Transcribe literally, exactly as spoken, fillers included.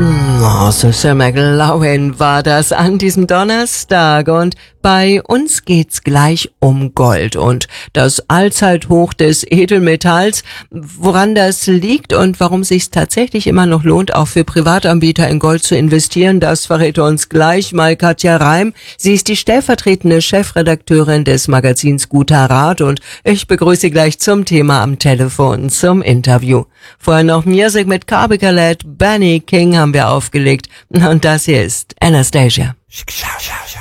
Oh, Sister McLaughlin war das an diesem Donnerstag und bei uns geht's gleich um Gold und das Allzeithoch des Edelmetalls. Woran das liegt und warum sich's tatsächlich immer noch lohnt, auch für Privatanbieter in Gold zu investieren, das verrät uns gleich mal Katja Reim. Sie ist die stellvertretende Chefredakteurin des Magazins Guter Rat und ich begrüße sie gleich zum Thema am Telefon zum Interview. Vorher noch Music mit Carbicalet, Benny King haben wir aufgelegt und das hier ist Anastasia.